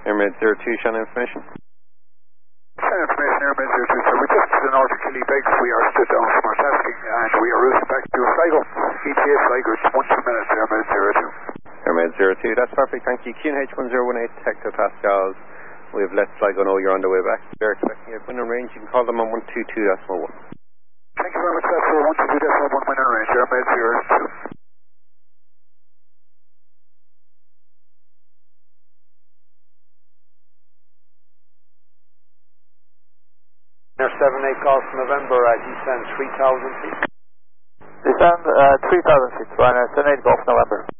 Airmaid 02, Shannon information. Shannon information, Airmaid 02, sir. We're just to the north of Killybegs. We are stood down from our tasking and we are routing back to Sligo. ETA Sligo, 1 minutes, Airmaid 02. Airmaid 02, that's perfect, thank you. QNH 1018 hectopascals. We have let Sligo know you're on the way back. They're expecting you at winner range. You can call them on 122.1. Thank you very much, that's for 122.1 winner range, Airmaid 02. 78 Golf November, descend 3000 feet. Descend 3000 feet, Ryanair 78 Golf November.